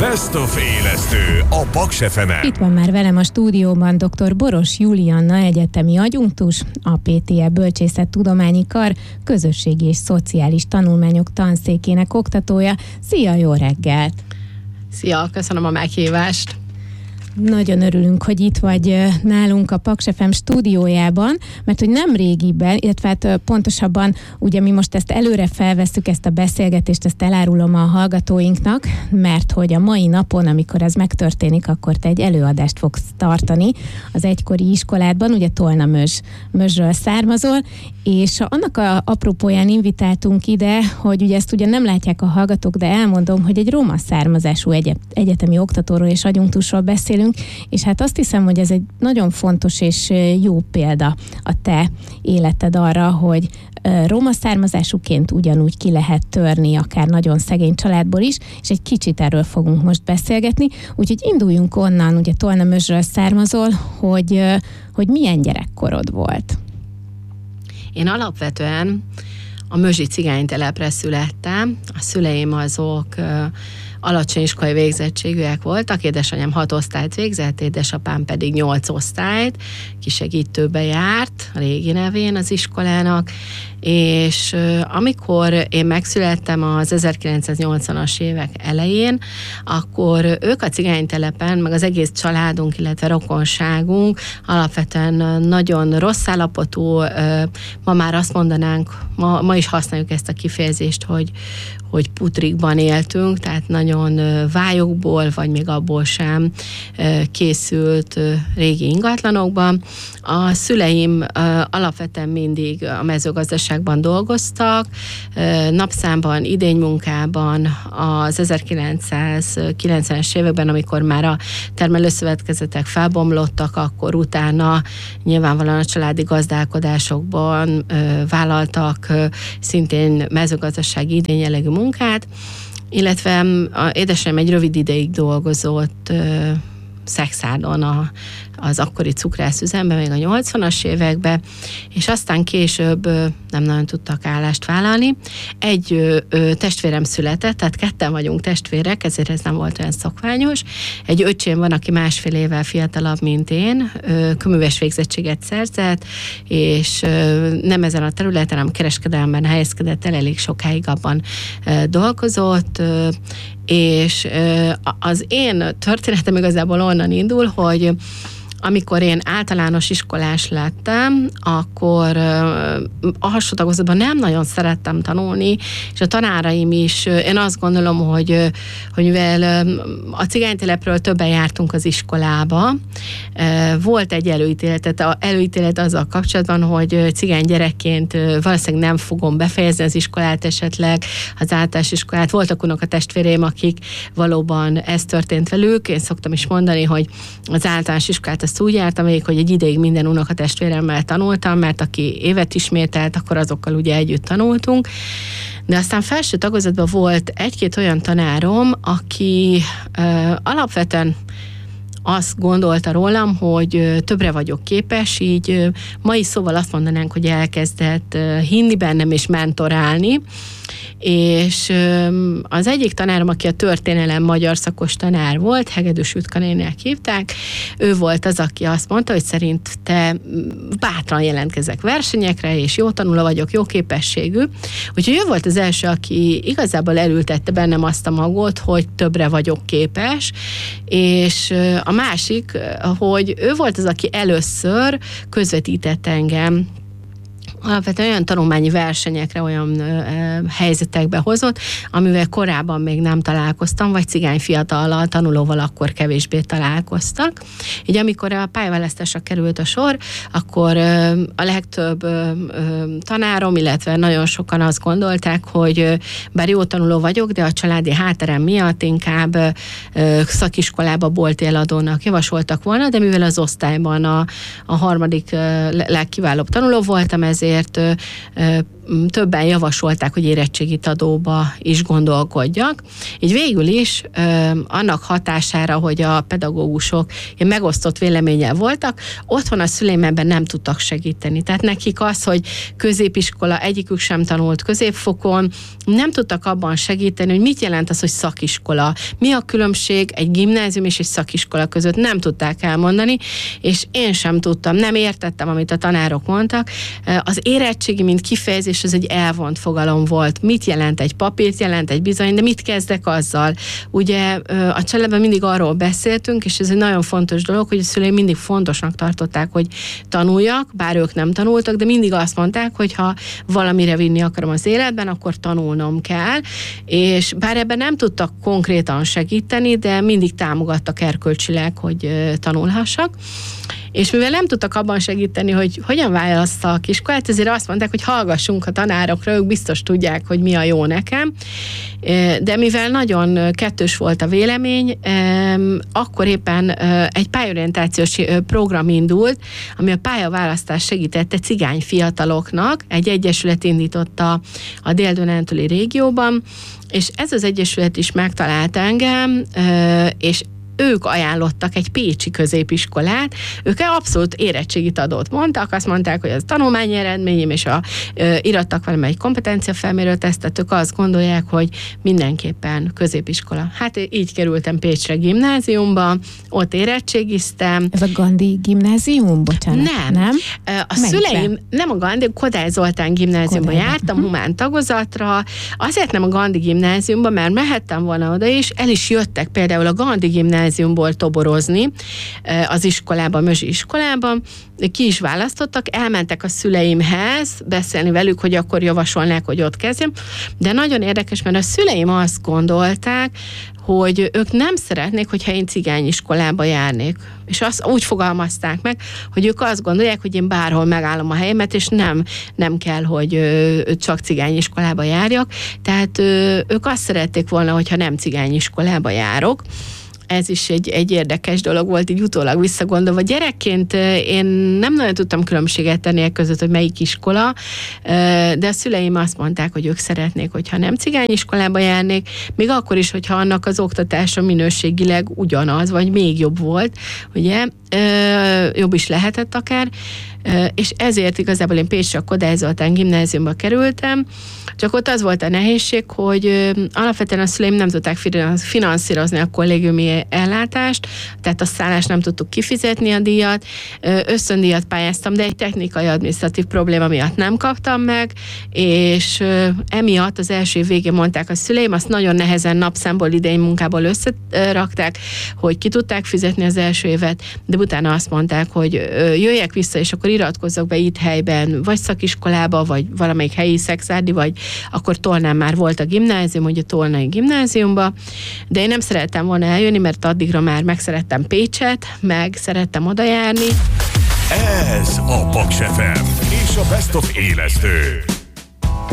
Best of élesztő a Paks FM-en. Itt van már velem a stúdióban dr. Boros Julianna, egyetemi adjunktus, a PTE Bölcsészettudományi Kar közösségi és szociális tanulmányok tanszékének oktatója. Szia, jó reggelt! Szia, köszönöm a meghívást! Nagyon örülünk, hogy itt vagy nálunk a Paks FM stúdiójában, mert hogy nem régiben, illetve hát pontosabban ugye mi most ezt előre felvesszük, ezt a beszélgetést, ezt elárulom a hallgatóinknak, mert hogy a mai napon, amikor ez megtörténik, akkor te egy előadást fogsz tartani az egykori iskoládban, ugye Tolnamözsről származol, és annak a apropóján invitáltunk ide, hogy ugye ezt ugye nem látják a hallgatók, de elmondom, hogy egy roma származású egyetemi oktatóról és adjunktusról beszélünk, és hát azt hiszem, hogy ez egy nagyon fontos és jó példa a te életed arra, hogy roma származásúként ugyanúgy ki lehet törni, akár nagyon szegény családból is, és egy kicsit erről fogunk most beszélgetni, úgyhogy induljunk onnan, ugye Tolnamözsről származol, hogy milyen gyerekkorod volt? Én alapvetően a mözsi cigánytelepre születtem. A szüleim azok alacsony iskolai végzettségűek voltak, édesanyám 6 osztályt végzett, édesapám pedig 8 osztályt, kisegítőbe járt, a régi nevén az iskolának, és amikor én megszülettem az 1980-as évek elején, akkor ők a cigánytelepen, meg az egész családunk, illetve rokonságunk alapvetően nagyon rossz állapotú, ma már azt mondanánk, ma is használjuk ezt a kifejezést, hogy putrikban éltünk, tehát nagyon vályokból, vagy még abból sem készült régi ingatlanokban. A szüleim alapvetően mindig a mezőgazdaságban dolgoztak, napszámban, idénymunkában, az 1990-es években, amikor már a termelőszövetkezetek felbomlottak, akkor utána nyilvánvalóan a családi gazdálkodásokban vállaltak szintén mezőgazdasági idényjellegű munkát, illetve édesanyám egy rövid ideig dolgozott Szexárdon az akkori cukrászüzemben, még a 80-as években, és aztán később nem nagyon tudtak állást vállalni. Egy testvérem született, tehát ketten vagyunk testvérek, ezért ez nem volt olyan szokványos. Egy öcsém van, aki 1,5 évvel fiatalabb, mint én, kőműves végzettséget szerzett, és nem ezen a területen, hanem kereskedelemben helyezkedett el, elég sokáig abban dolgozott, és az én történetem igazából onnan indul, hogy amikor én általános iskolás lettem, akkor alsó tagozatban nem nagyon szerettem tanulni, és a tanáraim is, én azt gondolom, hogy mivel a cigánytelepről többen jártunk az iskolába, volt egy előítélet azzal kapcsolatban, hogy cigány gyerekként valószínűleg nem fogom befejezni az iskolát esetleg, az általános iskolát. Voltak unokatestvéreim, akik valóban ez történt velük. Én szoktam is mondani, hogy az általános iskolát azt úgy jártam végig, hogy egy ideig minden unokatestvéremmel tanultam, mert aki évet ismételt, akkor azokkal ugye együtt tanultunk. De aztán felső tagozatban volt egy-két olyan tanárom, aki alapvetően azt gondolta rólam, hogy többre vagyok képes, így mai szóval azt mondanánk, hogy elkezdett hinni bennem és mentorálni, és az egyik tanárom, aki a történelem magyar szakos tanár volt, Hegedűs Jutka néninek hívták, ő volt az, aki azt mondta, hogy szerint te bátran jelentkezek versenyekre, és jó tanuló vagyok, jó képességű. Úgyhogy ő volt az első, aki igazából elültette bennem azt a magot, hogy többre vagyok képes, és a másik, hogy ő volt az, aki először közvetített engem alapvetően olyan tanulmányi versenyekre, olyan helyzetekbe hozott, amivel korábban még nem találkoztam, vagy cigány fiatallal, tanulóval akkor kevésbé találkoztak. Így amikor a pályaválasztásra került a sor, akkor a legtöbb tanárom, illetve nagyon sokan azt gondolták, hogy bár jó tanuló vagyok, de a családi hátterem miatt inkább szakiskolába bolti eladónak javasoltak volna, de mivel az osztályban a harmadik legkiválóbb tanuló voltam, ezért többen javasolták, hogy érettségit adóba is gondolkodjak. Így végül is annak hatására, hogy a pedagógusok megosztott véleménnyel voltak, otthon a szüleim ebben nem tudtak segíteni. Tehát nekik az, hogy középiskola, egyikük sem tanult középfokon, nem tudtak abban segíteni, hogy mit jelent az, hogy szakiskola. Mi a különbség egy gimnázium és egy szakiskola között, nem tudták elmondani, és én sem tudtam, nem értettem, amit a tanárok mondtak. Az érettségi, mint kifejezés, ez egy elvont fogalom volt. Mit jelent egy papírt, jelent egy bizony, de mit kezdek azzal? Ugye a családban mindig arról beszéltünk, és ez egy nagyon fontos dolog, hogy a szüleim mindig fontosnak tartották, hogy tanuljak, bár ők nem tanultak, de mindig azt mondták, hogy ha valamire vinni akarom az életben, akkor tanulnom kell, és bár ebben nem tudtak konkrétan segíteni, de mindig támogattak erkölcsileg, hogy tanulhassak. És mivel nem tudtak abban segíteni, hogy hogyan válassza a kiskolát, ezért azt mondták, hogy hallgassunk a tanárokra, ők biztos tudják, hogy mi a jó nekem. De mivel nagyon kettős volt a vélemény, akkor éppen egy pályorientációs program indult, ami a pályaválasztást segítette cigány fiataloknak, egy egyesület indította a Dél-Dunántúli régióban, és ez az egyesület is megtalált engem, és ők ajánlottak egy pécsi középiskolát, ők abszolút érettségit adót mondtak, azt mondták, hogy az tanulmányi eredményem, és irattak velem egy kompetenciafelmérő tesztet, ők azt gondolják, hogy mindenképpen középiskola. Hát így kerültem Pécsre gimnáziumba, ott érettségiztem. Ez a Gandhi gimnázium? Bocsánat. Nem. A szüleim nem a Gandhi, Kodály Zoltán gimnáziumba jártam, humán tagozatra, azért nem a Gandhi gimnáziumba, mert mehettem volna oda is, el is jöttek például a Gandhi gimnáziumból toborozni az iskolában, a Mözsi iskolában, ki is választottak, elmentek a szüleimhez beszélni velük, hogy akkor javasolnák, hogy ott kezdjem, de nagyon érdekes, mert a szüleim azt gondolták, hogy ők nem szeretnék, hogyha én cigányiskolába járnék. És azt úgy fogalmazták meg, hogy ők azt gondolják, hogy én bárhol megállom a helyemet, és nem kell, hogy csak cigányiskolába járjak. Tehát ők azt szerették volna, hogyha nem cigányiskolába járok. Ez is egy érdekes dolog volt, így utólag visszagondolva. Gyerekként én nem nagyon tudtam különbséget tenni között, hogy melyik iskola, de a szüleim azt mondták, hogy ők szeretnék, hogyha nem cigányiskolába járnék, még akkor is, hogyha annak az oktatása minőségileg ugyanaz, vagy még jobb volt, ugye, jobb is lehetett akár, és ezért igazából én Pécsre, a Kodály Zoltán gimnáziumba kerültem, csak ott az volt a nehézség, hogy alapvetően a szüleim nem tudták finanszírozni a kollégiumi ellátást, tehát a szállást nem tudtuk kifizetni a díjat, ösztöndíjat pályáztam, de egy technikai adminisztratív probléma miatt nem kaptam meg, és emiatt az első év végén mondták a szüleim, azt nagyon nehezen napszámból, idei munkából összerakták, hogy ki tudták fizetni az első évet, de utána azt mondták, hogy jöjjek vissza, és akkor iratkozzak be itt helyben, vagy szakiskolába, vagy valamelyik helyi szexárdi, vagy akkor Tolnán már volt a gimnázium, ugye a Tolnai gimnáziumba, de én nem szerettem volna eljönni, mert addigra már megszerettem Pécset, meg szerettem oda járni. Ez a Paks FM és a Best of élesztő.